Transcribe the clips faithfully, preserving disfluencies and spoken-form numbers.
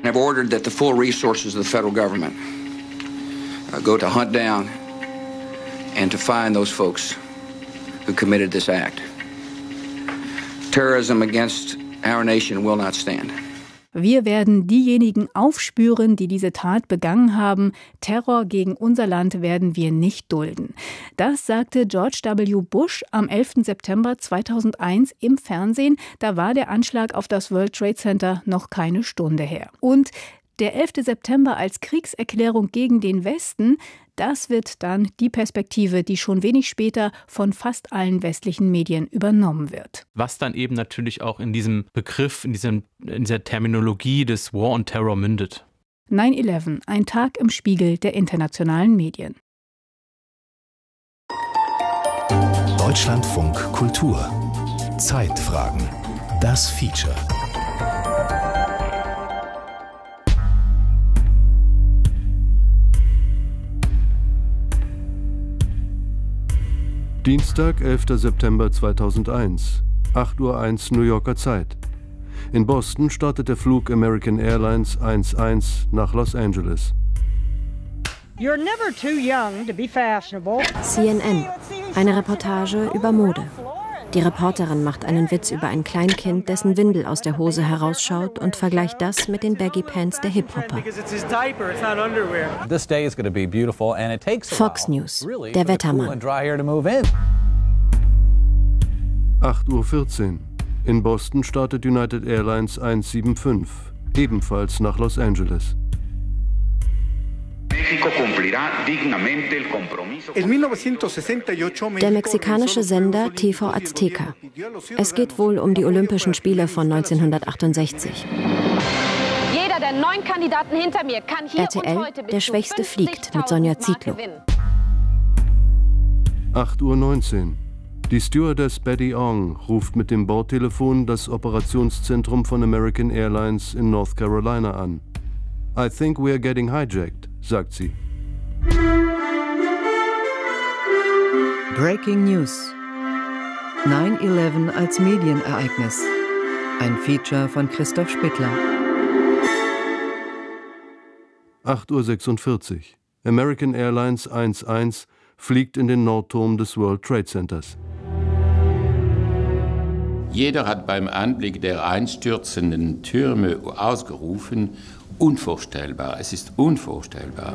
I've ordered that the full resources of the federal government uh, go to hunt down and to find those folks who committed this act. Terrorism against our nation will not stand. Wir werden diejenigen aufspüren, die diese Tat begangen haben. Terror gegen unser Land werden wir nicht dulden. Das sagte George W. Bush am elften September zweitausendeins im Fernsehen. Da war der Anschlag auf das World Trade Center noch keine Stunde her. Und der elfte September als Kriegserklärung gegen den Westen, das wird dann die Perspektive, die schon wenig später von fast allen westlichen Medien übernommen wird. Was dann eben natürlich auch in diesem Begriff, in, diesem, in dieser Terminologie des War on Terror mündet. neun elf, ein Tag im Spiegel der internationalen Medien. Deutschlandfunk Kultur. Zeitfragen. Das Feature. Dienstag, elfter September zweitausendeins, acht Uhr eins New Yorker Zeit. In Boston startet der Flug American Airlines eins eins nach Los Angeles. You're never too young to be fashionable. C N N, eine Reportage über Mode. Die Reporterin macht einen Witz über ein Kleinkind, dessen Windel aus der Hose herausschaut und vergleicht das mit den Baggy Pants der Hip-Hopper. Fox News, der Wettermann. acht Uhr vierzehn. In Boston startet United Airlines eins sieben fünf, ebenfalls nach Los Angeles. Der mexikanische Sender T V Azteca. Es geht wohl um die Olympischen Spiele von neunzehnhundertachtundsechzig. Jeder der neun Kandidaten hinter mir kann hier R T L, und heute bis der Schwächste fliegt mit Sonja Zietlow. acht Uhr neunzehn. Die Stewardess Betty Ong ruft mit dem Bordtelefon das Operationszentrum von American Airlines in North Carolina an. I think we are getting hijacked, sagt sie. Breaking News. neun elf als Medienereignis. Ein Feature von Christoph Spittler. acht Uhr sechsundvierzig. American Airlines eins eins fliegt in den Nordturm des World Trade Centers. Jeder hat beim Anblick der einstürzenden Türme ausgerufen, unvorstellbar, es ist unvorstellbar.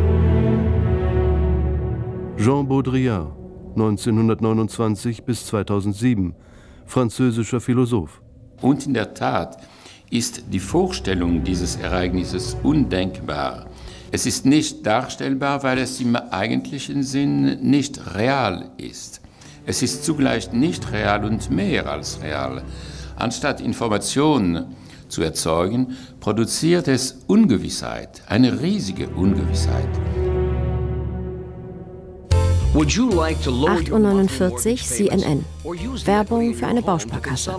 Jean Baudrillard, neunzehnhundertneunundzwanzig bis zweitausendsieben, französischer Philosoph. Und in der Tat ist die Vorstellung dieses Ereignisses undenkbar. Es ist nicht darstellbar, weil es im eigentlichen Sinn nicht real ist. Es ist zugleich nicht real und mehr als real. Anstatt Information zu erzeugen, produziert es Ungewissheit, eine riesige Ungewissheit. acht Uhr neunundvierzig C N N. Werbung für eine Bausparkasse.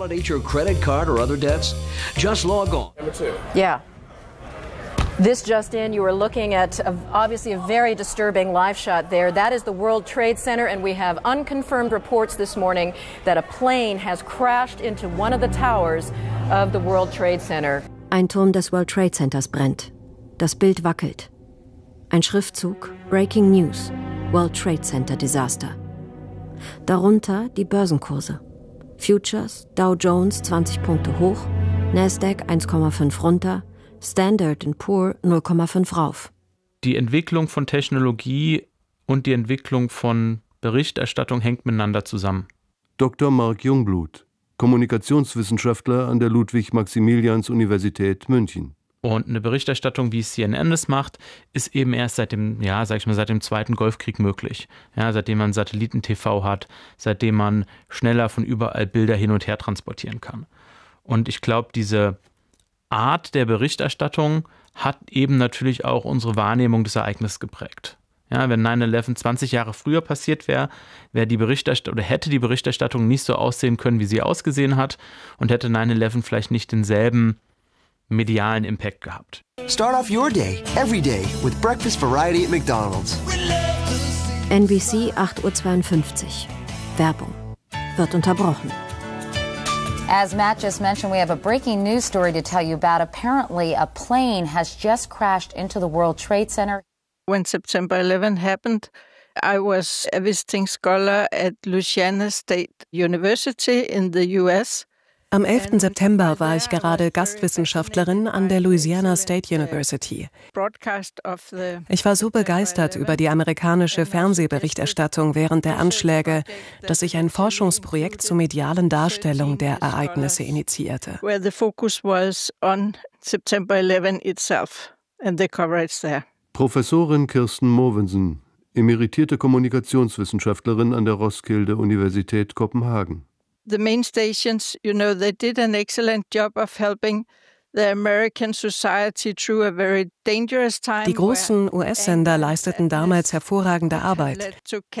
Yeah. This just in, you were looking at a, obviously a very disturbing live shot there. That is the World Trade Center, and we have unconfirmed reports this morning that a plane has crashed into one of the towers of the World Trade Center. Ein Turm des World Trade Centers brennt. Das Bild wackelt. Ein Schriftzug, Breaking News, World Trade Center Disaster. Darunter die Börsenkurse. Futures, Dow Jones zwanzig Punkte hoch, Nasdaq eins Komma fünf runter, Standard and Poor null Komma fünf rauf. Die Entwicklung von Technologie und die Entwicklung von Berichterstattung hängt miteinander zusammen. Doktor Mark Jungblut, Kommunikationswissenschaftler an der Ludwig-Maximilians-Universität München. Und eine Berichterstattung, wie C N N es macht, ist eben erst seit dem, ja, sag ich mal, seit dem Zweiten Golfkrieg möglich. Ja, seitdem man Satelliten-T V hat, seitdem man schneller von überall Bilder hin und her transportieren kann. Und ich glaube, diese Art der Berichterstattung hat eben natürlich auch unsere Wahrnehmung des Ereignisses geprägt. Ja, wenn neun elf zwanzig Jahre früher passiert wäre, wäre die Berichterstattung oder hätte die Berichterstattung nicht so aussehen können, wie sie ausgesehen hat, und hätte neun elf vielleicht nicht denselben medialen Impact gehabt. Start off your day, every day, with breakfast variety at McDonald's. N B C acht Uhr zweiundfünfzig. Werbung. Wird unterbrochen. As Matt just mentioned, we have a breaking news story to tell you about. Apparently, a plane has just crashed into the World Trade Center. When September eleventh happened, I was a visiting scholar at Louisiana State University in the U S. Am elften September war ich gerade Gastwissenschaftlerin an der Louisiana State University. Ich war so begeistert über die amerikanische Fernsehberichterstattung während der Anschläge, dass ich ein Forschungsprojekt zur medialen Darstellung der Ereignisse initiierte. Where the focus was on September eleventh itself and the coverage there. Professorin Kirsten Mogensen, emeritierte Kommunikationswissenschaftlerin an der Roskilde-Universität Kopenhagen. The main stations, you know, they did an excellent job of helping the American society through a very dangerous time. Die großen U S-Sender leisteten damals hervorragende Arbeit.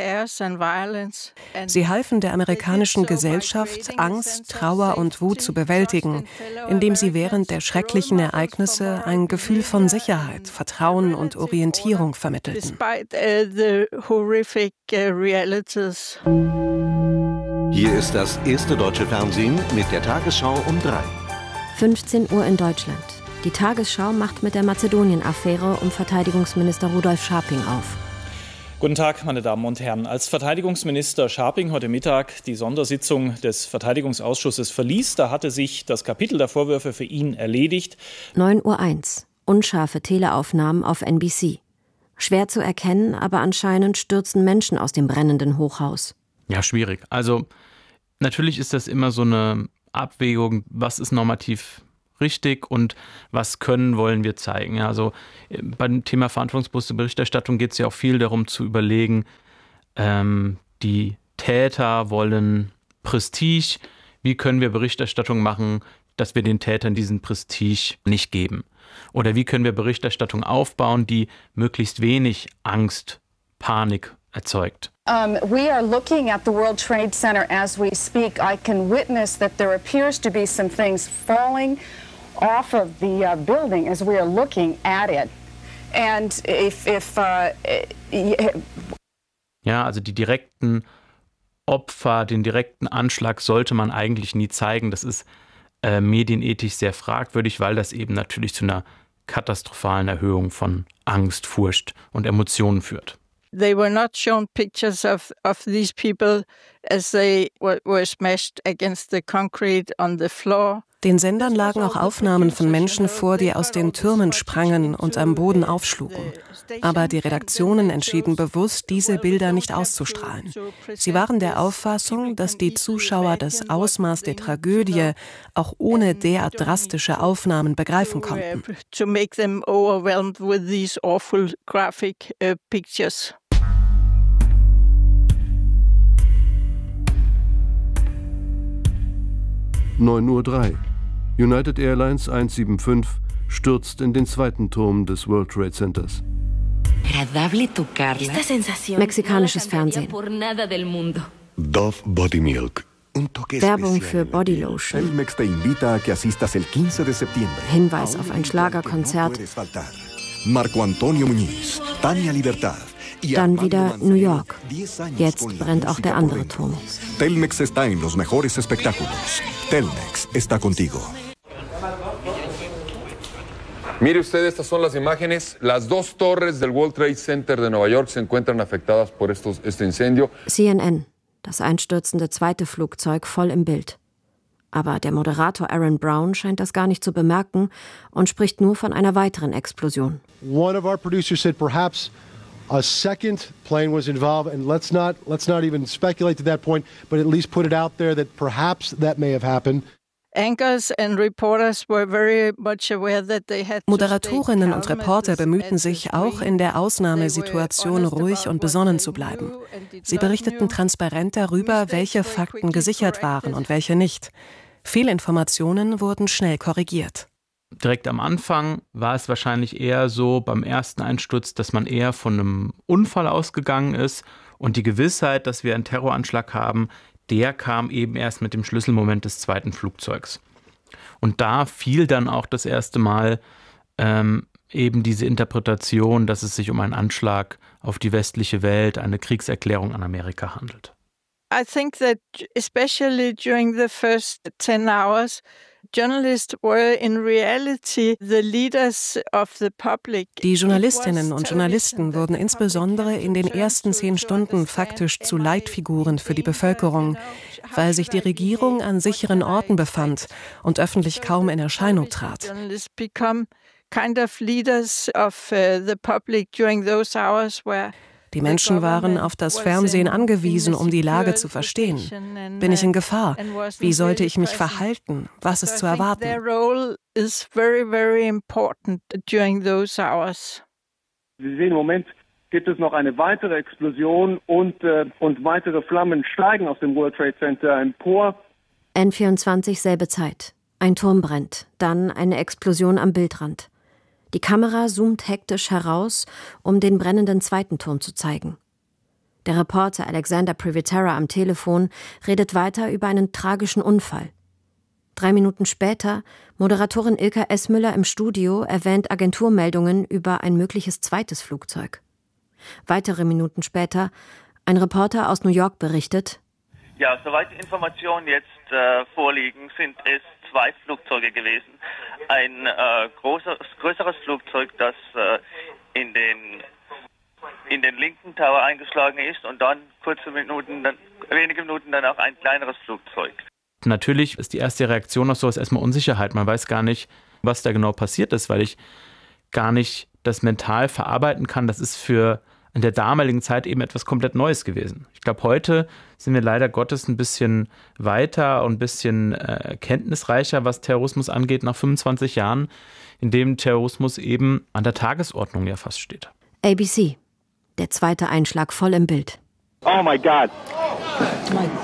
Sie halfen der amerikanischen Gesellschaft, Angst, Trauer und Wut zu bewältigen, indem sie während der schrecklichen Ereignisse ein Gefühl von Sicherheit, Vertrauen und Orientierung vermittelten. Despite uh, the horrific uh, realities. Hier ist das erste deutsche Fernsehen mit der Tagesschau um drei. fünfzehn Uhr in Deutschland. Die Tagesschau macht mit der Mazedonien-Affäre um Verteidigungsminister Rudolf Scharping auf. Guten Tag, meine Damen und Herren. Als Verteidigungsminister Scharping heute Mittag die Sondersitzung des Verteidigungsausschusses verließ, da hatte sich das Kapitel der Vorwürfe für ihn erledigt. neun Uhr eins. Unscharfe Teleaufnahmen auf N B C. Schwer zu erkennen, aber anscheinend stürzen Menschen aus dem brennenden Hochhaus. Ja, schwierig. Also natürlich ist das immer so eine Abwägung, was ist normativ richtig und was können, wollen wir zeigen. Ja, also beim Thema verantwortungsbewusste Berichterstattung geht es ja auch viel darum zu überlegen, ähm, die Täter wollen Prestige. Wie können wir Berichterstattung machen, dass wir den Tätern diesen Prestige nicht geben? Oder wie können wir Berichterstattung aufbauen, die möglichst wenig Angst, Panik erzeugt? Um, we are looking at the World Trade Center as we speak. I can witness that there appears to be some things falling off of the uh, building as we are looking at it. And if, if uh, ja, also die direkten Opfer, den direkten Anschlag sollte man eigentlich nie zeigen. Das ist äh, medienethisch sehr fragwürdig, weil das eben natürlich zu einer katastrophalen Erhöhung von Angst, Furcht und Emotionen führt. They were not shown pictures of, of these people as they were, were smashed against the concrete on the floor. Den Sendern lagen auch Aufnahmen von Menschen vor, die aus den Türmen sprangen und am Boden aufschlugen. Aber die Redaktionen entschieden bewusst, diese Bilder nicht auszustrahlen. Sie waren der Auffassung, dass die Zuschauer das Ausmaß der Tragödie auch ohne derart drastische Aufnahmen begreifen konnten. To make them overwhelmed with these awful graphic uh, pictures. neun Uhr drei. United Airlines eins sieben fünf stürzt in den zweiten Turm des World Trade Centers. Mexikanisches Fernsehen. Dove Body Milk. Werbung für Bodylotion. Telmex te invita a que asistas el quince de septiembre. Hinweis auf ein Schlagerkonzert. Marco Antonio Muñiz, Tania Libertad. Dann wieder New York. Jetzt brennt auch der andere Turm. Telmex está en los mejores espectáculos. Telmex está contigo. Mire usted, estas son las imágenes. Las dos torres del World Trade Center de Nueva York se encuentran afectadas por estos, este incendio. C N N, das einstürzende zweite Flugzeug voll im Bild. Aber der Moderator Aaron Brown scheint das gar nicht zu bemerken und spricht nur von einer weiteren Explosion. One of our producers said perhaps a second plane was involved, and let's not let's not even speculate to that point, but at least put it out there that perhaps that may have happened. Moderatorinnen und Reporter bemühten sich, auch in der Ausnahmesituation ruhig und besonnen zu bleiben. Sie berichteten transparent darüber, welche Fakten gesichert waren und welche nicht. Fehlinformationen wurden schnell korrigiert. Direkt am Anfang war es wahrscheinlich eher so beim ersten Einsturz, dass man eher von einem Unfall ausgegangen ist und die Gewissheit, dass wir einen Terroranschlag haben, der kam eben erst mit dem Schlüsselmoment des zweiten Flugzeugs. Und da fiel dann auch das erste Mal ähm, eben diese Interpretation, dass es sich um einen Anschlag auf die westliche Welt, eine Kriegserklärung an Amerika handelt. I think that especially during the first ten hours, journalists were in reality the leaders of the public. Die Journalistinnen und Journalisten wurden insbesondere in den ersten zehn Stunden faktisch zu Leitfiguren für die Bevölkerung, weil sich die Regierung an sicheren Orten befand und öffentlich kaum in Erscheinung trat. Journalists become kind of leaders of uh, the public during those hours where Die Menschen waren auf das Fernsehen angewiesen, um die Lage zu verstehen. Bin ich in Gefahr? Wie sollte ich mich verhalten? Was ist zu erwarten? Their role is very, very important during those hours. Sie sehen, im Moment gibt es noch eine weitere Explosion und, äh, und weitere Flammen steigen aus dem World Trade Center empor. N vierundzwanzig, selbe Zeit. Ein Turm brennt, dann eine Explosion am Bildrand. Die Kamera zoomt hektisch heraus, um den brennenden zweiten Turm zu zeigen. Der Reporter Alexander Privitera am Telefon redet weiter über einen tragischen Unfall. Drei Minuten später, Moderatorin Ilka Esmüller im Studio erwähnt Agenturmeldungen über ein mögliches zweites Flugzeug. Weitere Minuten später, ein Reporter aus New York berichtet: Ja, soweit die Informationen jetzt äh, vorliegen, sind es zwei Flugzeuge gewesen. Ein äh, großer, größeres Flugzeug, das äh, in den in den linken Tower eingeschlagen ist und dann kurze Minuten, dann, wenige Minuten danach ein kleineres Flugzeug. Natürlich ist die erste Reaktion auf sowas erstmal Unsicherheit. Man weiß gar nicht, was da genau passiert ist, weil ich gar nicht das mental verarbeiten kann. Das ist für in der damaligen Zeit eben etwas komplett Neues gewesen. Ich glaube, heute sind wir leider Gottes ein bisschen weiter und ein bisschen äh, kenntnisreicher, was Terrorismus angeht, nach fünfundzwanzig Jahren, in dem Terrorismus eben an der Tagesordnung ja fast steht. A B C. Der zweite Einschlag voll im Bild. Oh my God. Oh my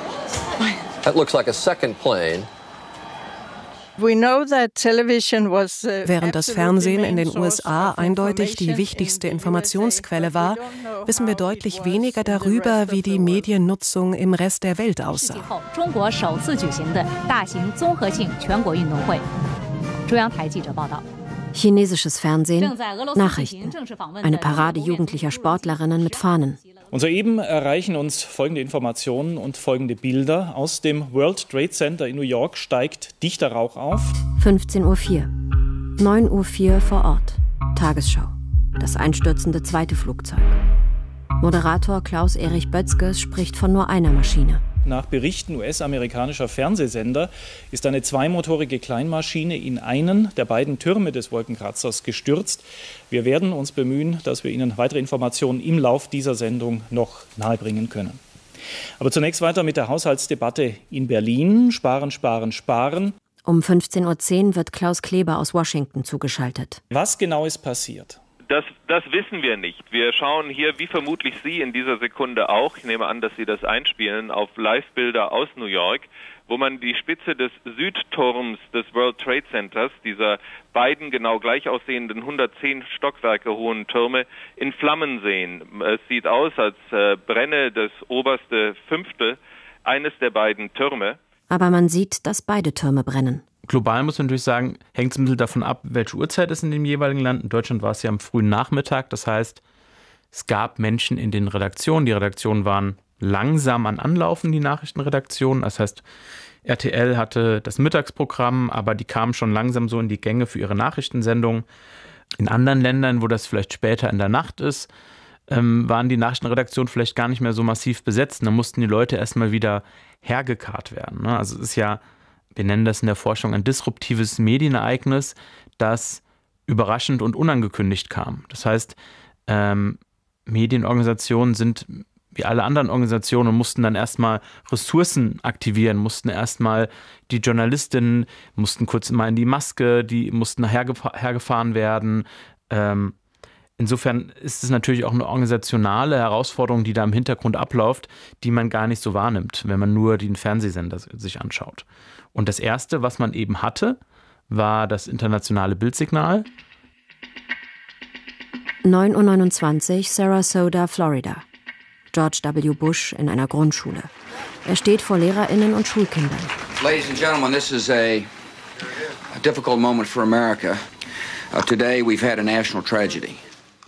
God. That looks like a second plane. Während das Fernsehen in den U S A eindeutig die wichtigste Informationsquelle war, wissen wir deutlich weniger darüber, wie die Mediennutzung im Rest der Welt aussah. Chinesisches Fernsehen, Nachrichten, eine Parade jugendlicher Sportlerinnen mit Fahnen. Und soeben erreichen uns folgende Informationen und folgende Bilder. Aus dem World Trade Center in New York steigt dichter Rauch auf. fünfzehn Uhr vier. neun Uhr vier vor Ort. Tagesschau. Das einstürzende zweite Flugzeug. Moderator Klaus-Erich Bötzges spricht von nur einer Maschine. Nach Berichten U S-amerikanischer Fernsehsender ist eine zweimotorige Kleinmaschine in einen der beiden Türme des Wolkenkratzers gestürzt. Wir werden uns bemühen, dass wir Ihnen weitere Informationen im Lauf dieser Sendung noch nahebringen können. Aber zunächst weiter mit der Haushaltsdebatte in Berlin. Sparen, sparen, sparen. Um fünfzehn Uhr zehn wird Klaus Kleber aus Washington zugeschaltet. Was genau ist passiert? Das, das wissen wir nicht. Wir schauen hier, wie vermutlich Sie in dieser Sekunde auch, ich nehme an, dass Sie das einspielen, auf Live-Bilder aus New York, wo man die Spitze des Südturms des World Trade Centers, dieser beiden genau gleich aussehenden hundertzehn Stockwerke hohen Türme, in Flammen sehen. Es sieht aus, als äh, brenne das oberste Fünftel eines der beiden Türme. Aber man sieht, dass beide Türme brennen. Global muss man natürlich sagen, hängt es ein bisschen davon ab, welche Uhrzeit es in dem jeweiligen Land. In Deutschland war es ja am frühen Nachmittag. Das heißt, es gab Menschen in den Redaktionen. Die Redaktionen waren langsam an Anlaufen, die Nachrichtenredaktionen. Das heißt, R T L hatte das Mittagsprogramm, aber die kamen schon langsam so in die Gänge für ihre Nachrichtensendung. In anderen Ländern, wo das vielleicht später in der Nacht ist, ähm, waren die Nachrichtenredaktionen vielleicht gar nicht mehr so massiv besetzt. Da mussten die Leute erstmal wieder hergekarrt werden. Ne? Also es ist ja, wir nennen das in der Forschung ein disruptives Medienereignis, das überraschend und unangekündigt kam. Das heißt, ähm, Medienorganisationen sind wie alle anderen Organisationen und mussten dann erstmal Ressourcen aktivieren, mussten erstmal die Journalistinnen, mussten kurz mal in die Maske, die mussten hergef- hergefahren werden. Ähm, insofern ist es natürlich auch eine organisationale Herausforderung, die da im Hintergrund abläuft, die man gar nicht so wahrnimmt, wenn man nur den Fernsehsender sich anschaut. Und das Erste, was man eben hatte, war das internationale Bildsignal. neun Uhr neunundzwanzig, Sarasota, Florida. George W. Bush in einer Grundschule. Er steht vor LehrerInnen und Schulkindern. Ladies and gentlemen, this is a, a difficult moment for America. Uh, today we've had a national tragedy.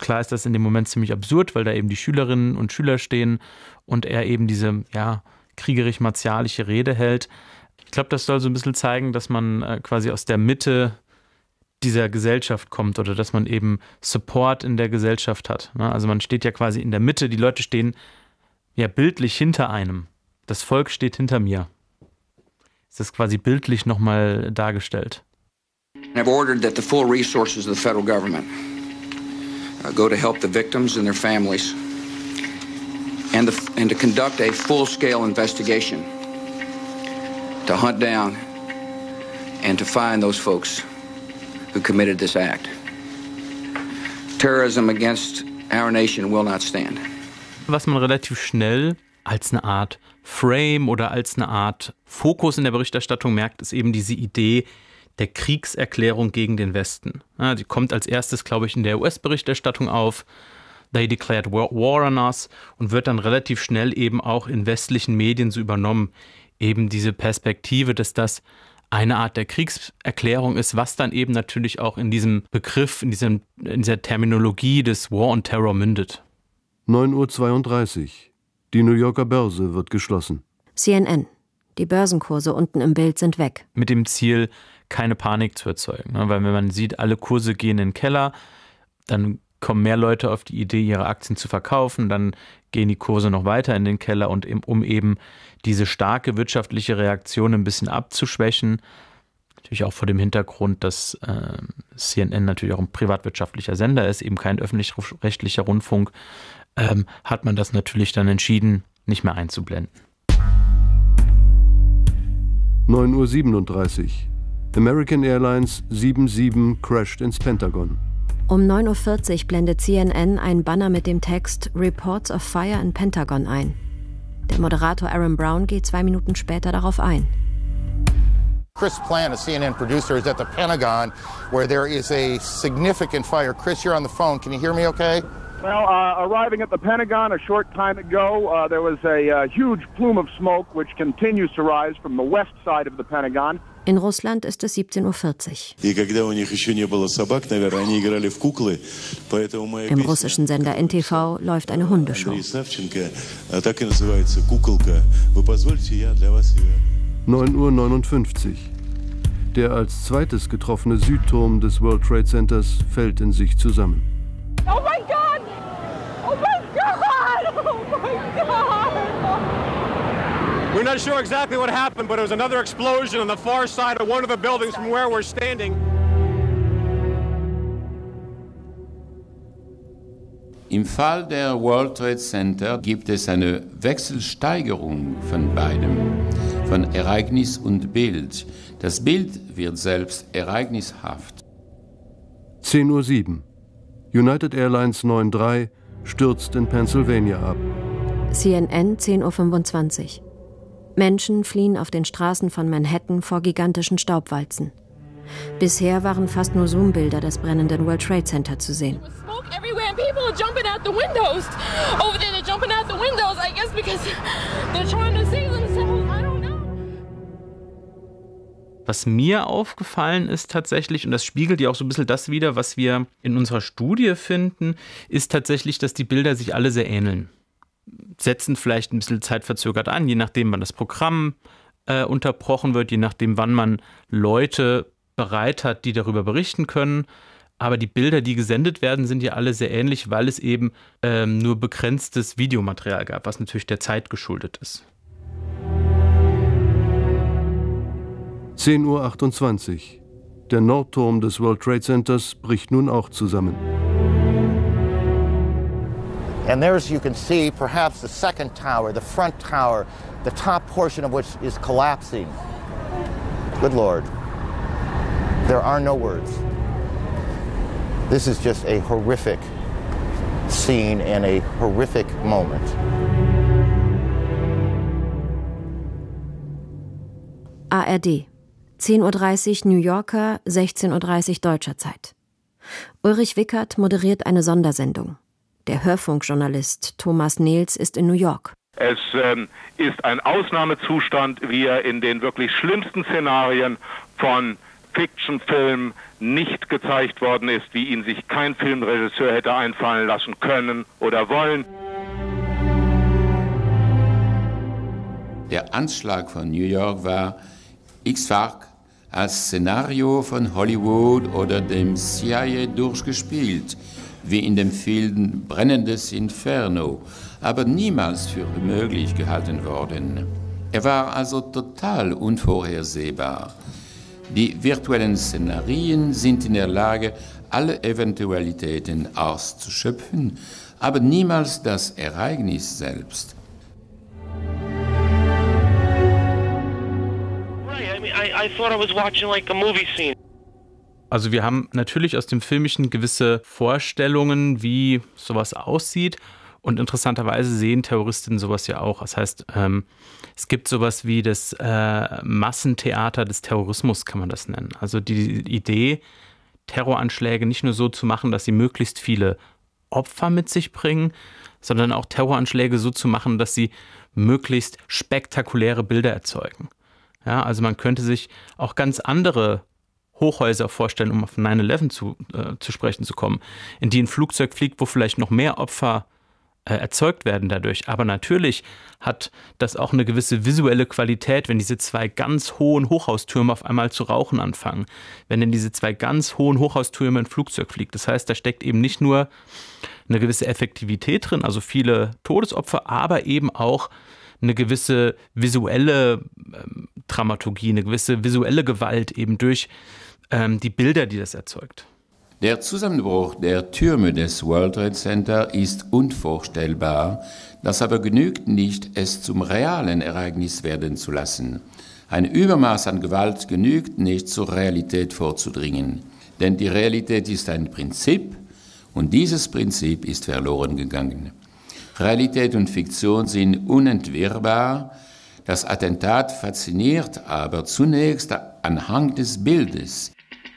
Klar ist das in dem Moment ziemlich absurd, weil da eben die Schülerinnen und Schüler stehen und er eben diese, ja, kriegerisch-martialische Rede hält. Ich glaube, das soll so ein bisschen zeigen, dass man äh, quasi aus der Mitte dieser Gesellschaft kommt oder dass man eben Support in der Gesellschaft hat. Ne? Also man steht ja quasi in der Mitte, die Leute stehen ja bildlich hinter einem. Das Volk steht hinter mir. Ist das quasi bildlich nochmal dargestellt. I've ordered that the full resources of the federal government uh, go to help the victims and their families and, the, and to conduct a full-scale investigation to hunt down and to find those folks who committed this act. Terrorism against our nation will not stand. Was man relativ schnell als eine Art Frame oder als eine Art Fokus in der Berichterstattung merkt, ist eben diese Idee der Kriegserklärung gegen den Westen. Ja, die kommt als erstes, glaube ich, in der U S-Berichterstattung auf. They declared war on us und wird dann relativ schnell eben auch in westlichen Medien so übernommen. Eben diese Perspektive, dass das eine Art der Kriegserklärung ist, was dann eben natürlich auch in diesem Begriff, in, diesem, in dieser Terminologie des War on Terror mündet. neun Uhr zweiunddreißig. Die New Yorker Börse wird geschlossen. C N N. Die Börsenkurse unten im Bild sind weg. Mit dem Ziel, keine Panik zu erzeugen. Weil wenn man sieht, alle Kurse gehen in den Keller, dann kommen mehr Leute auf die Idee, ihre Aktien zu verkaufen, dann gehen die Kurse noch weiter in den Keller und um eben diese starke wirtschaftliche Reaktion ein bisschen abzuschwächen, natürlich auch vor dem Hintergrund, dass äh, C N N natürlich auch ein privatwirtschaftlicher Sender ist, eben kein öffentlich-rechtlicher Rundfunk, ähm, hat man das natürlich dann entschieden, nicht mehr einzublenden. neun Uhr siebenunddreißig. American Airlines sieben sieben crasht ins Pentagon. Um neun Uhr vierzig blendet C N N ein Banner mit dem Text Reports of Fire in Pentagon ein. Der Moderator Aaron Brown geht zwei Minuten später darauf ein. Chris Plant, a C N N producer, is at the Pentagon where there is a significant fire. Chris, you're on the phone. Can you hear me okay? Well, uh, arriving at the Pentagon a short time ago, uh, there was a uh, huge plume of smoke which continues to rise from the west side of the Pentagon. In Russland ist es siebzehn Uhr vierzig. Im russischen Sender N T V läuft eine Hundeshow. neun Uhr neunundfünfzig. Der als zweites getroffene Südturm des World Trade Centers fällt in sich zusammen. Oh my God! Oh my God! Oh my God! We're not sure exactly what happened, but it was another explosion on the far side of one of the buildings from where we're standing. Im Fall der World Trade Center gibt es eine Wechselsteigerung von beidem, von Ereignis und Bild. Das Bild wird selbst ereignishaft. zehn Uhr sieben. United Airlines neun drei stürzt in Pennsylvania ab. C N N zehn Uhr fünfundzwanzig. Menschen fliehen auf den Straßen von Manhattan vor gigantischen Staubwalzen. Bisher waren fast nur Zoom-Bilder des brennenden World Trade Center zu sehen. Was mir aufgefallen ist tatsächlich, und das spiegelt ja auch so ein bisschen das wider, was wir in unserer Studie finden, ist tatsächlich, dass die Bilder sich alle sehr ähneln. Setzen vielleicht ein bisschen zeitverzögert an, je nachdem, wann das Programm äh, unterbrochen wird, je nachdem, wann man Leute bereit hat, die darüber berichten können. Aber die Bilder, die gesendet werden, sind ja alle sehr ähnlich, weil es eben ähm, nur begrenztes Videomaterial gab, was natürlich der Zeit geschuldet ist. zehn Uhr achtundzwanzig. Der Nordturm des World Trade Centers bricht nun auch zusammen. And there's, you can see, perhaps the second tower, the front tower, the top portion of which is collapsing. Good Lord. There are no words. This is just a horrific scene and a horrific moment. A R D. zehn Uhr dreißig New Yorker, sechzehn Uhr dreißig deutscher Zeit. Ulrich Wickert moderiert eine Sondersendung. Der Hörfunkjournalist Thomas Nehls ist in New York. Es ähm, ist ein Ausnahmezustand, wie er in den wirklich schlimmsten Szenarien von Science-Fiction-Film nicht gezeigt worden ist, wie ihn sich kein Filmregisseur hätte einfallen lassen können oder wollen. Der Anschlag von New York war x-fach als Szenario von Hollywood oder dem C I A durchgespielt, wie in dem Film Brennendes Inferno, aber niemals für möglich gehalten worden. Er war also total unvorhersehbar. Die virtuellen Szenarien sind in der Lage, alle Eventualitäten auszuschöpfen, aber niemals das Ereignis selbst. I, I thought I was watching like a movie scene. Also wir haben natürlich aus dem Filmischen gewisse Vorstellungen, wie sowas aussieht. Und interessanterweise sehen Terroristinnen sowas ja auch. Das heißt, ähm, es gibt sowas wie das äh, Massentheater des Terrorismus, kann man das nennen. Also die Idee, Terroranschläge nicht nur so zu machen, dass sie möglichst viele Opfer mit sich bringen, sondern auch Terroranschläge so zu machen, dass sie möglichst spektakuläre Bilder erzeugen. Ja, also man könnte sich auch ganz andere Hochhäuser vorstellen, um auf nine eleven zu, äh, zu sprechen zu kommen, in die ein Flugzeug fliegt, wo vielleicht noch mehr Opfer äh, erzeugt werden dadurch. Aber natürlich hat das auch eine gewisse visuelle Qualität, wenn diese zwei ganz hohen Hochhaustürme auf einmal zu rauchen anfangen. Wenn denn diese zwei ganz hohen Hochhaustürme ein Flugzeug fliegt. Das heißt, da steckt eben nicht nur eine gewisse Effektivität drin, also viele Todesopfer, aber eben auch eine gewisse visuelle ähm, Dramaturgie, eine gewisse visuelle Gewalt eben durch ähm, die Bilder, die das erzeugt. Der Zusammenbruch der Türme des World Trade Center ist unvorstellbar, das aber genügt nicht, es zum realen Ereignis werden zu lassen. Ein Übermaß an Gewalt genügt nicht, zur Realität vorzudringen. Denn die Realität ist ein Prinzip und dieses Prinzip ist verloren gegangen. Realität und Fiktion sind unentwirrbar. Das Attentat fasziniert aber zunächst anhand des Bildes.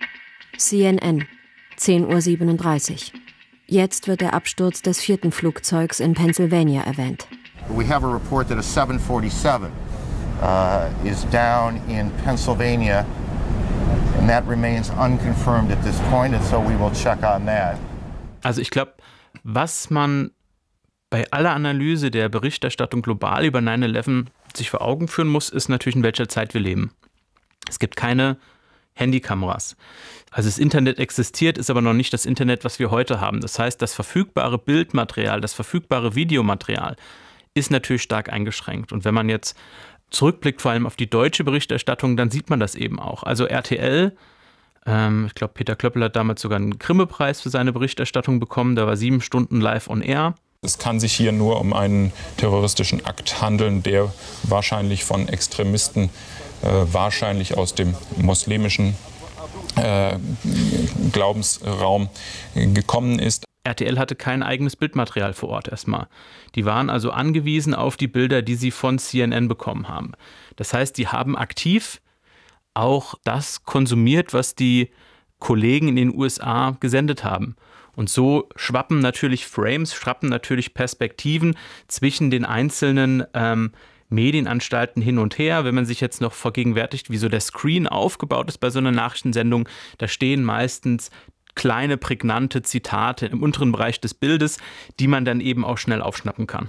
C N N, zehn Uhr siebenunddreißig. Jetzt wird der Absturz des vierten Flugzeugs in Pennsylvania erwähnt. We have a report that a seven forty-seven uh, is down in Pennsylvania, and that remains unconfirmed at this point, and so we will check on that. Also ich glaube, was man bei aller Analyse der Berichterstattung global über nine eleven sich vor Augen führen muss, ist natürlich, in welcher Zeit wir leben. Es gibt keine Handykameras. Also das Internet existiert, ist aber noch nicht das Internet, was wir heute haben. Das heißt, das verfügbare Bildmaterial, das verfügbare Videomaterial ist natürlich stark eingeschränkt. Und wenn man jetzt zurückblickt, vor allem auf die deutsche Berichterstattung, dann sieht man das eben auch. Also R T L, ähm, ich glaube, Peter Klöppel hat damals sogar einen Grimme-Preis für seine Berichterstattung bekommen. Da war sieben Stunden live on air. Es kann sich hier nur um einen terroristischen Akt handeln, der wahrscheinlich von Extremisten, äh, wahrscheinlich aus dem muslimischen äh, Glaubensraum gekommen ist. R T L hatte kein eigenes Bildmaterial vor Ort erstmal. Die waren also angewiesen auf die Bilder, die sie von C N N bekommen haben. Das heißt, die haben aktiv auch das konsumiert, was die Kollegen in den U S A gesendet haben. Und so schwappen natürlich Frames, schwappen natürlich Perspektiven zwischen den einzelnen ähm, Medienanstalten hin und her. Wenn man sich jetzt noch vergegenwärtigt, wie so der Screen aufgebaut ist bei so einer Nachrichtensendung, da stehen meistens kleine, prägnante Zitate im unteren Bereich des Bildes, die man dann eben auch schnell aufschnappen kann.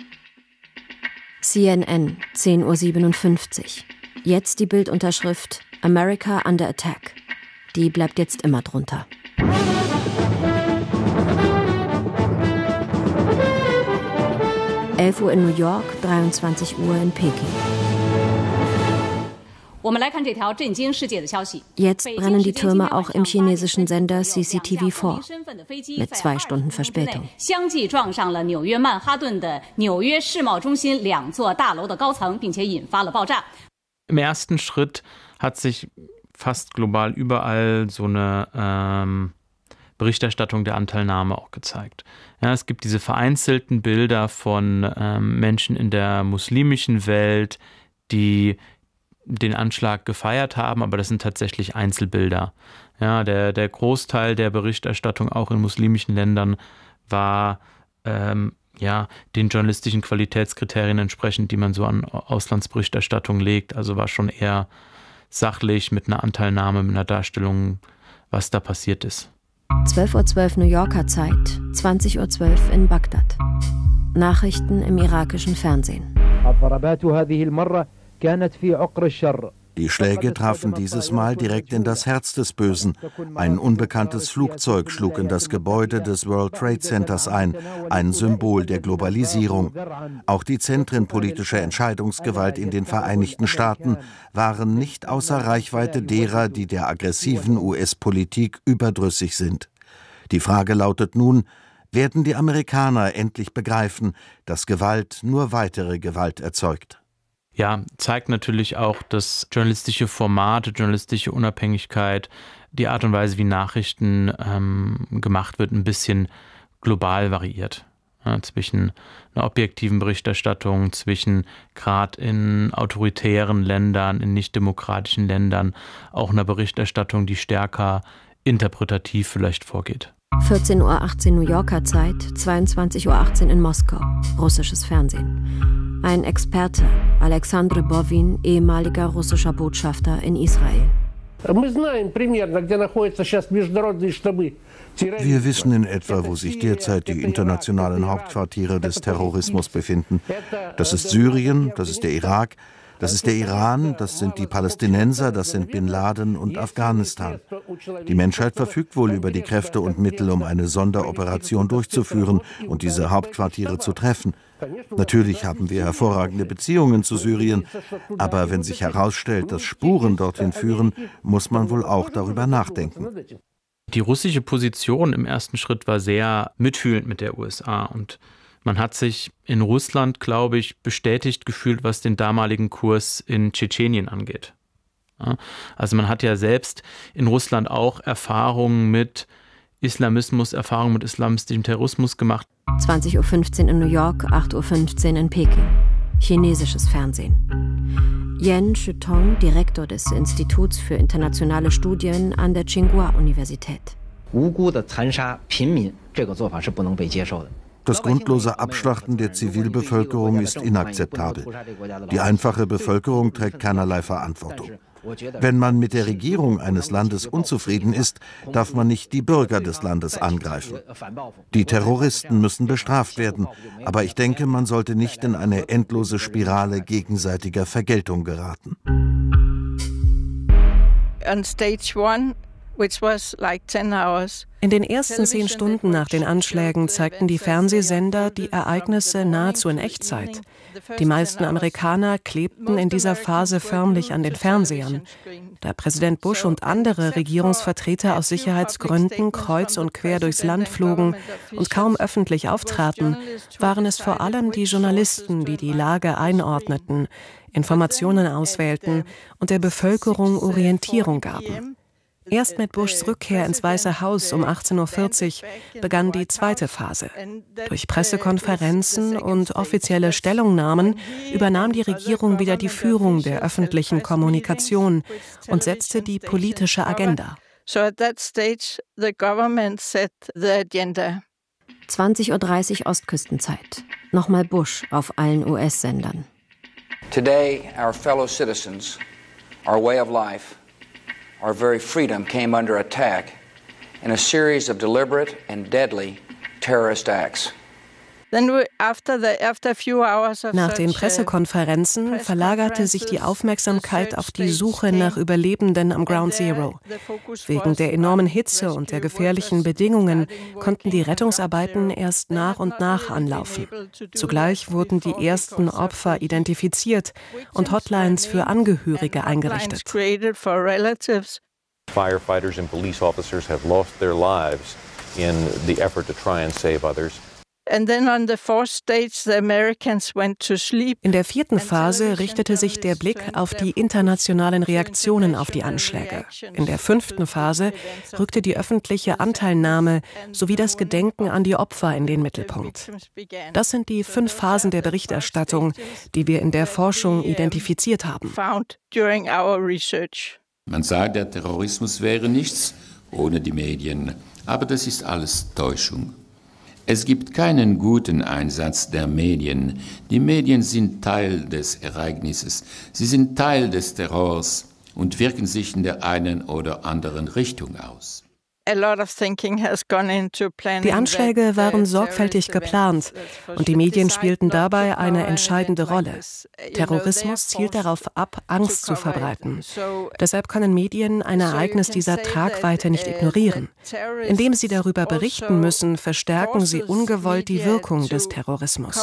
C N N, zehn Uhr siebenundfünfzig. Jetzt die Bildunterschrift America under attack. Die bleibt jetzt immer drunter. elf Uhr in New York, dreiundzwanzig Uhr in Peking. Jetzt brennen die Türme auch im chinesischen Sender C C T V vier mit zwei Stunden Verspätung. Im ersten Schritt hat sich fast global überall so eine ähm, Berichterstattung der Anteilnahme auch gezeigt. Ja, es gibt diese vereinzelten Bilder von ähm, Menschen in der muslimischen Welt, die den Anschlag gefeiert haben, aber das sind tatsächlich Einzelbilder. Ja, der, der Großteil der Berichterstattung auch in muslimischen Ländern war ähm, ja, den journalistischen Qualitätskriterien entsprechend, die man so an Auslandsberichterstattung legt. Also war schon eher sachlich, mit einer Anteilnahme, mit einer Darstellung, was da passiert ist. zwölf Uhr zwölf New Yorker Zeit, zwanzig Uhr zwölf in Bagdad. Nachrichten im irakischen Fernsehen. Die Schläge trafen dieses Mal direkt in das Herz des Bösen. Ein unbekanntes Flugzeug schlug in das Gebäude des World Trade Centers ein, ein Symbol der Globalisierung. Auch die Zentren politischer Entscheidungsgewalt in den Vereinigten Staaten waren nicht außer Reichweite derer, die der aggressiven U S-Politik überdrüssig sind. Die Frage lautet nun: Werden die Amerikaner endlich begreifen, dass Gewalt nur weitere Gewalt erzeugt? Ja, zeigt natürlich auch, dass journalistische Formate, journalistische Unabhängigkeit, die Art und Weise, wie Nachrichten ähm, gemacht wird, ein bisschen global variiert. Ja, zwischen einer objektiven Berichterstattung, zwischen gerade in autoritären Ländern, in nicht-demokratischen Ländern, auch einer Berichterstattung, die stärker interpretativ vielleicht vorgeht. vierzehn Uhr achtzehn New Yorker Zeit, zweiundzwanzig Uhr achtzehn in Moskau, russisches Fernsehen. Ein Experte, Alexandr Bovin, ehemaliger russischer Botschafter in Israel. Wir wissen in etwa, wo sich derzeit die internationalen Hauptquartiere des Terrorismus befinden. Das ist Syrien, das ist der Irak, das ist der Iran, das sind die Palästinenser, das sind Bin Laden und Afghanistan. Die Menschheit verfügt wohl über die Kräfte und Mittel, um eine Sonderoperation durchzuführen und diese Hauptquartiere zu treffen. Natürlich haben wir hervorragende Beziehungen zu Syrien, aber wenn sich herausstellt, dass Spuren dorthin führen, muss man wohl auch darüber nachdenken. Die russische Position im ersten Schritt war sehr mitfühlend mit der U S A und man hat sich in Russland, glaube ich, bestätigt gefühlt, was den damaligen Kurs in Tschetschenien angeht. Ja, also man hat ja selbst in Russland auch Erfahrungen mit Islamismus, Erfahrungen mit islamistischem Terrorismus gemacht. zwanzig Uhr fünfzehn in New York, acht Uhr fünfzehn in Peking. Chinesisches Fernsehen. Yan Shutong, Direktor des Instituts für internationale Studien an der Tsinghua-Universität. Das grundlose Abschlachten der Zivilbevölkerung ist inakzeptabel. Die einfache Bevölkerung trägt keinerlei Verantwortung. Wenn man mit der Regierung eines Landes unzufrieden ist, darf man nicht die Bürger des Landes angreifen. Die Terroristen müssen bestraft werden, aber ich denke, man sollte nicht in eine endlose Spirale gegenseitiger Vergeltung geraten. On stage one, which was like ten hours. In den ersten zehn Stunden nach den Anschlägen zeigten die Fernsehsender die Ereignisse nahezu in Echtzeit. Die meisten Amerikaner klebten in dieser Phase förmlich an den Fernsehern. Da Präsident Bush und andere Regierungsvertreter aus Sicherheitsgründen kreuz und quer durchs Land flogen und kaum öffentlich auftraten, waren es vor allem die Journalisten, die die Lage einordneten, Informationen auswählten und der Bevölkerung Orientierung gaben. Erst mit Bushs Rückkehr ins Weiße Haus um achtzehn Uhr vierzig begann die zweite Phase. Durch Pressekonferenzen und offizielle Stellungnahmen übernahm die Regierung wieder die Führung der öffentlichen Kommunikation und setzte die politische Agenda. zwanzig Uhr dreißig Ostküstenzeit. Nochmal Bush auf allen U S-Sendern. Today, our fellow citizens, our way of life, our very freedom came under attack in a series of deliberate and deadly terrorist acts. Nach den Pressekonferenzen verlagerte sich die Aufmerksamkeit auf die Suche nach Überlebenden am Ground Zero. Wegen der enormen Hitze und der gefährlichen Bedingungen konnten die Rettungsarbeiten erst nach und nach anlaufen. Zugleich wurden die ersten Opfer identifiziert und Hotlines für Angehörige eingerichtet. Firefighters and police officers have lost their lives in the effort to try and save others. In der vierten Phase richtete sich der Blick auf die internationalen Reaktionen auf die Anschläge. In der fünften Phase rückte die öffentliche Anteilnahme sowie das Gedenken an die Opfer in den Mittelpunkt. Das sind die fünf Phasen der Berichterstattung, die wir in der Forschung identifiziert haben. Man sagt, der Terrorismus wäre nichts ohne die Medien, aber das ist alles Täuschung. Es gibt keinen guten Einsatz der Medien. Die Medien sind Teil des Ereignisses. Sie sind Teil des Terrors. und wirken sich in der einen oder anderen Richtung aus. Die Anschläge waren sorgfältig geplant und die Medien spielten dabei eine entscheidende Rolle. Terrorismus zielt darauf ab, Angst zu verbreiten. Deshalb können Medien ein Ereignis dieser Tragweite nicht ignorieren. Indem sie darüber berichten müssen, verstärken sie ungewollt die Wirkung des Terrorismus.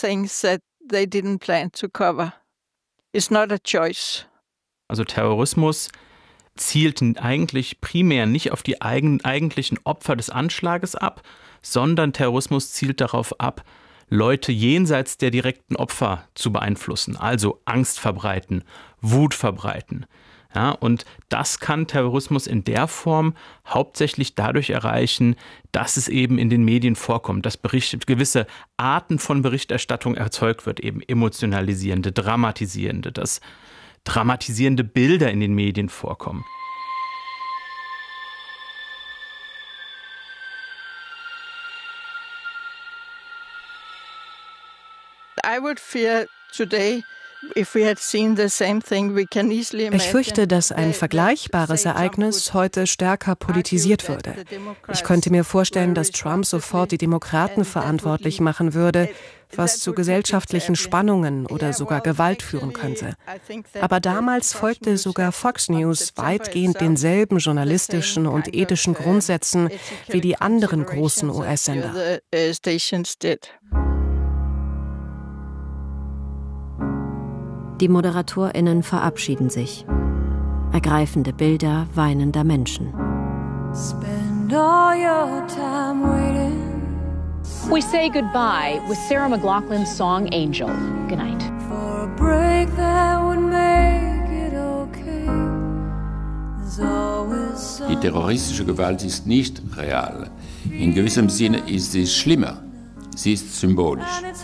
Also Terrorismus zielt eigentlich primär nicht auf die eigen, eigentlichen Opfer des Anschlages ab, sondern Terrorismus zielt darauf ab, Leute jenseits der direkten Opfer zu beeinflussen, also Angst verbreiten, Wut verbreiten. Ja, und das kann Terrorismus in der Form hauptsächlich dadurch erreichen, dass es eben in den Medien vorkommt, dass Bericht, gewisse Arten von Berichterstattung erzeugt wird, eben emotionalisierende, dramatisierende, dass dramatisierende Bilder in den Medien vorkommen. I would fear today. Ich fürchte, dass ein vergleichbares Ereignis heute stärker politisiert würde. Ich könnte mir vorstellen, dass Trump sofort die Demokraten verantwortlich machen würde, was zu gesellschaftlichen Spannungen oder sogar Gewalt führen könnte. Aber damals folgte sogar Fox News weitgehend denselben journalistischen und ethischen Grundsätzen wie die anderen großen U S-Sender. Die ModeratorInnen verabschieden sich. Ergreifende Bilder weinender Menschen. Spend all your time waiting. We say goodbye with Sarah McLachlan's song Angel. Good night. For a break that would make it okay. There's always Die terroristische Gewalt ist nicht real. In gewissem Sinne ist sie schlimmer. Sie ist symbolisch.